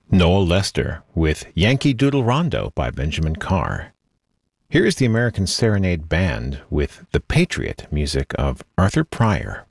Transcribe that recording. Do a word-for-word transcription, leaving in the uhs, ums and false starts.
Noel Lester with Yankee Doodle Rondo by Benjamin Carr. Here is the American Serenade Band with The Patriot, music of Arthur Pryor.